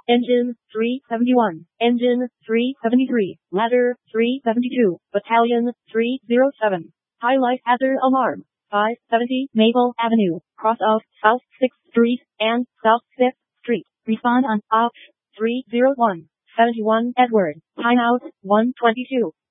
Engine 371, Engine 373, Ladder 372, Battalion 307. Highlight hazard alarm. 570 Maple Avenue, cross of South 6th Street and South 5th Street. Respond on OPS 301, 71 Edward, timeout 122.